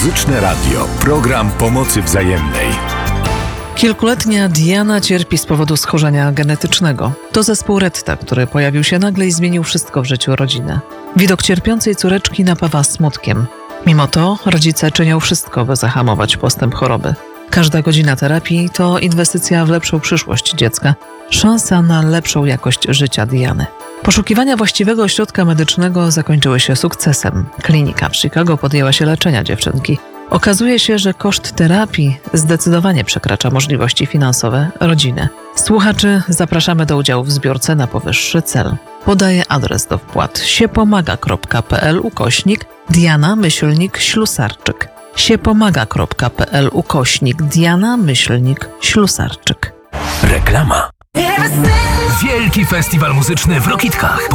Muzyczne Radio. Program pomocy wzajemnej. Kilkuletnia Diana cierpi z powodu schorzenia genetycznego. To zespół Retta, który pojawił się nagle i zmienił wszystko w życiu rodziny. Widok cierpiącej córeczki napawa smutkiem. Mimo to rodzice czynią wszystko, by zahamować postęp choroby. Każda godzina terapii to inwestycja w lepszą przyszłość dziecka, szansa na lepszą jakość życia Diany. Poszukiwania właściwego ośrodka medycznego zakończyły się sukcesem. Klinika w Chicago podjęła się leczenia dziewczynki. Okazuje się, że koszt terapii zdecydowanie przekracza możliwości finansowe rodziny. Słuchaczy zapraszamy do udziału w zbiórce na powyższy cel. Podaję adres do wpłat: siepomaga.pl/Diana-Ślusarczyk. siepomaga.pl/Diana-Ślusarczyk. Reklama. Wielki festiwal muzyczny w Rokitcach.